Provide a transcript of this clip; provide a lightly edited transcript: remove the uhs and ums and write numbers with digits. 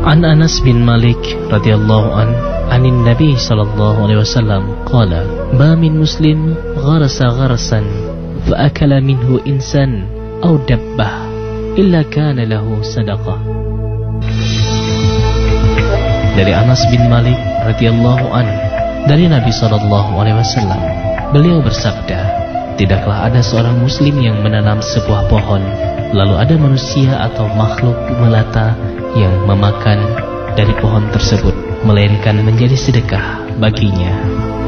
An Anas bin Malik radhiyallahu anin Nabi sallallahu alaihi wasallam qala ma min muslim gharasa gharsan fa akala minhu insan aw dabbah illa kana lahu sadaqah. Dari Anas bin Malik radhiyallahu dari Nabi sallallahu alaihi wasallam, beliau bersabda, tidaklah ada seorang muslim yang menanam sebuah pohon lalu ada manusia atau makhluk melata yang memakan dari pohon tersebut, melainkan menjadi sedekah baginya.